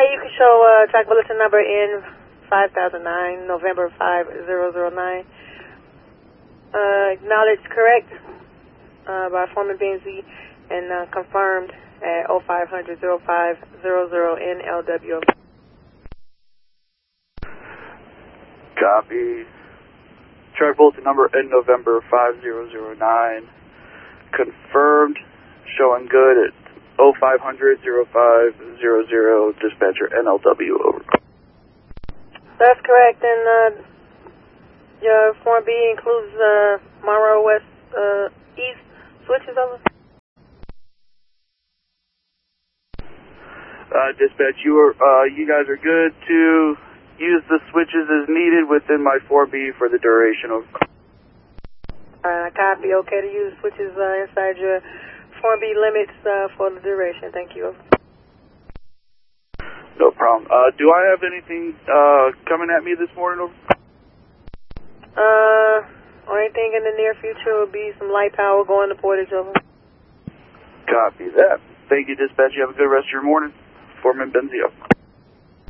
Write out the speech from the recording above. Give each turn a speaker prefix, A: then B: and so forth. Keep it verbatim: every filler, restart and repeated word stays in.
A: you can show uh, track bulletin number N five thousand nine, November five thousand nine. Uh, acknowledged correct uh, by Foreman Benzie and uh, confirmed at oh five hundred, oh five hundred N L W.
B: Copy. Track bulletin number N November five thousand nine. Confirmed. Showing good at oh five hundred, oh five hundred, dispatcher N L W, over.
A: That's correct, and uh, your Form B includes uh, Monroe West uh, East switches, over.
B: Uh, dispatch, you are, uh, you guys are good to use the switches as needed within my four B for the duration of...
A: Uh, copy, okay to use switches uh, inside your Form B limits uh, for the duration. Thank you.
B: No problem. Uh, do I have anything uh, coming at me this morning? Over?
A: Uh, only thing in the near future will be some light power going to Portage, over.
B: Copy that. Thank you, dispatch. You have a good rest of your morning. Foreman Benzio.